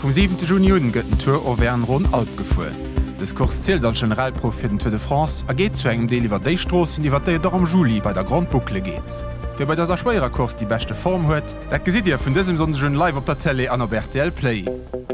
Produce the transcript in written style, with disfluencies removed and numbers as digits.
Vom 7. Juni gëtt den Tour Auvergne Rhône Alp gefuer. Das Kurs zielt als Generalprof fir den Tour de France geht zu engem Deel iwwer déi Strossen, iwwer déi am Juli bei der Grand Boucle geht. Wer bei der schwéier Kurs die beste Form huet, dat gesiit ihr vun diesem sonndegen Live op der Tele an der RTL Play.